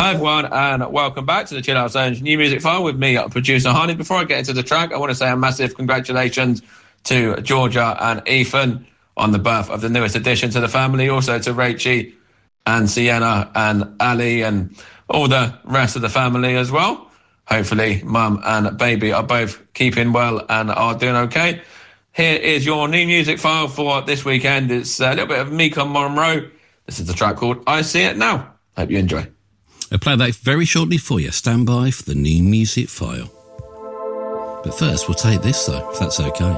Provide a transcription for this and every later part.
Hi everyone, and welcome back to the Chill Out Zone's new music file with me, producer Harney. Before I get into the track, I want to say a massive congratulations to Georgia and Ethan on the birth of the newest addition to the family. Also to Rachie and Sienna and Ali and all the rest of the family as well. Hopefully mum and baby are both keeping well and are doing okay. Here is your new music file for this weekend. It's a little bit of Mika Monroe. This is the track called I See It Now. Hope you enjoy. I'll play that very shortly for you. Stand by for the new music file. But first, we'll take this, though, if that's okay.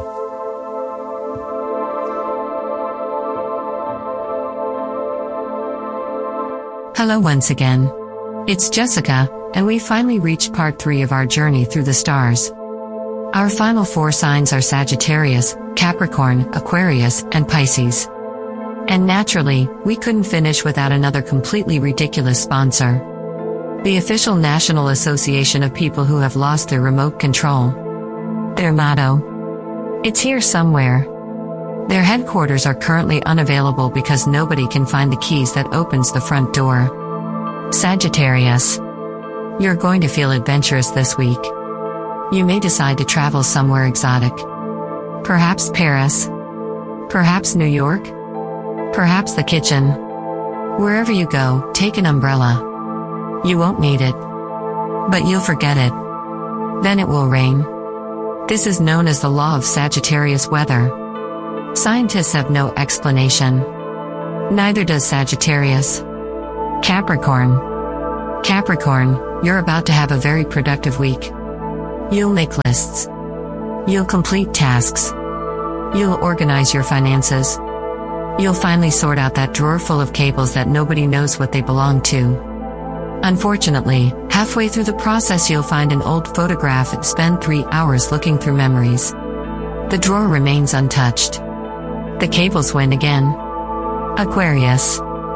Hello once again. It's Jessica, and we finally reached part 3 of our journey through the stars. Our final 4 signs are Sagittarius, Capricorn, Aquarius, and Pisces. And naturally, we couldn't finish without another completely ridiculous sponsor. The official National Association of People Who Have Lost Their Remote Control. Their motto: it's here somewhere. Their headquarters are currently unavailable because nobody can find the keys that opens the front door. Sagittarius. You're going to feel adventurous this week. You may decide to travel somewhere exotic. Perhaps Paris. Perhaps New York. Perhaps the kitchen. Wherever you go, take an umbrella. You won't need it. But you'll forget it. Then it will rain. This is known as the law of Sagittarius weather. Scientists have no explanation. Neither does Sagittarius. Capricorn. Capricorn, you're about to have a very productive week. You'll make lists. You'll complete tasks. You'll organize your finances. You'll finally sort out that drawer full of cables that nobody knows what they belong to. Unfortunately, halfway through the process you'll find an old photograph and spend 3 hours looking through memories. The drawer remains untouched. The cables win again. Aquarius.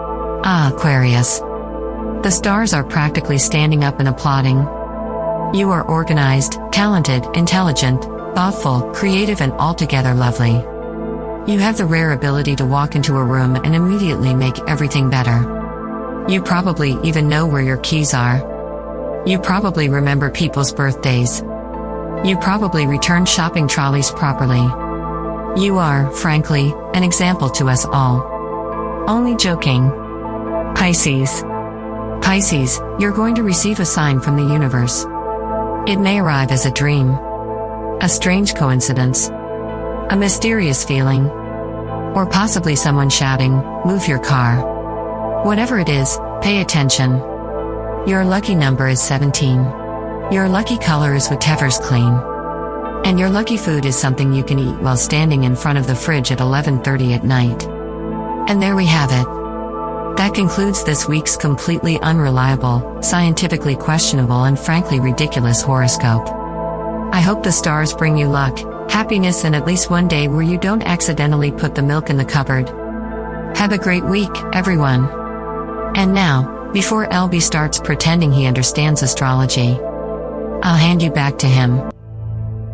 Aquarius. The stars are practically standing up and applauding. You are organized, talented, intelligent, thoughtful, creative, and altogether lovely. You have the rare ability to walk into a room and immediately make everything better. You probably even know where your keys are. You probably remember people's birthdays. You probably return shopping trolleys properly. You are, frankly, an example to us all. Only joking. Pisces. Pisces, you're going to receive a sign from the universe. It may arrive as a dream. A strange coincidence. A mysterious feeling. Or possibly someone shouting, "Move your car." Whatever it is, pay attention. Your lucky number is 17. Your lucky color is whatever's clean. And your lucky food is something you can eat while standing in front of the fridge at 11:30 at night. And there we have it. That concludes this week's completely unreliable, scientifically questionable, and frankly ridiculous horoscope. I hope the stars bring you luck, happiness, and at least one day where you don't accidentally put the milk in the cupboard. Have a great week, everyone. And now, before LB starts pretending he understands astrology, I'll hand you back to him.